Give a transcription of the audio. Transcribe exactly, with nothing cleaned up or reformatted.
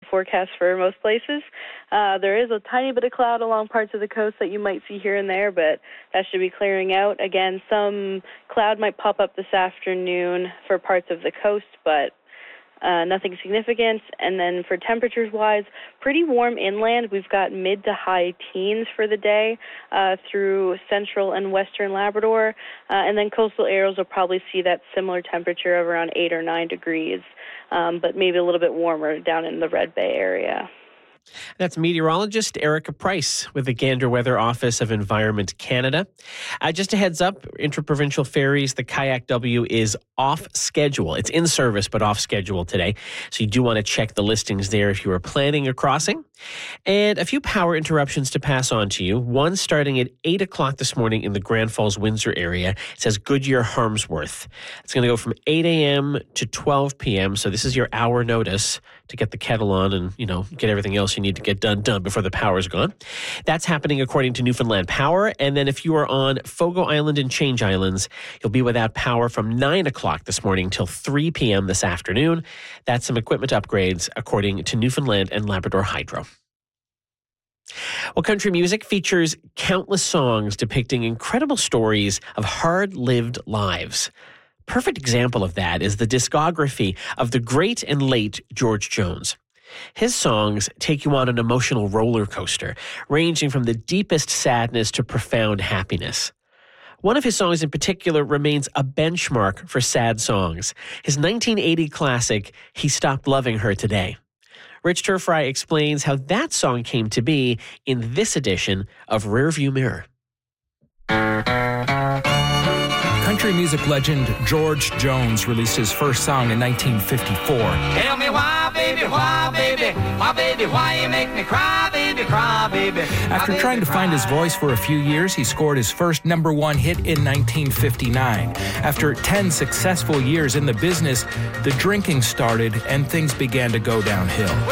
forecast for most places. Uh, there is a tiny bit of cloud along parts of the coast that you might see here and there, but that should be clearing out. Again, some cloud might pop up this afternoon for parts of the coast, but Uh, nothing significant. And then for temperatures-wise, pretty warm inland. We've got mid to high teens for the day uh, through central and western Labrador. Uh, and then coastal areas will probably see that similar temperature of around eight or nine degrees, um, but maybe a little bit warmer down in the Red Bay area. That's meteorologist Erica Price with the Gander Weather Office of Environment Canada. Uh, just a heads up, Interprovincial Ferries, the Kayak W is off schedule. It's in service, but off schedule today. So you do want to check the listings there if you are planning a crossing. And a few power interruptions to pass on to you. One starting at eight o'clock this morning in the Grand Falls, Windsor area. It says Goodyear Harmsworth. It's going to go from eight a.m. to twelve p.m. So this is your hour notice to get the kettle on and, you know, get everything else you need to get done, done before the power's gone. That's happening according to Newfoundland Power. And then if you are on Fogo Island and Change Islands, you'll be without power from nine o'clock this morning till three p.m. this afternoon. That's some equipment upgrades according to Newfoundland and Labrador Hydro. Well, country music features countless songs depicting incredible stories of hard-lived lives. Perfect example of that is the discography of the great and late George Jones. His songs take you on an emotional roller coaster, ranging from the deepest sadness to profound happiness. One of his songs in particular remains a benchmark for sad songs. His nineteen eighty classic, He Stopped Loving Her Today. Rich Turfry explains how that song came to be in this edition of Rearview Mirror. Country music legend George Jones released his first song in nineteen fifty-four. Tell me why, baby, why, baby, why, baby, why you make me cry, baby, cry, baby. After trying to find his voice for a few years, he scored his first number one hit in nineteen fifty-nine. After ten successful years in the business, the drinking started and things began to go downhill.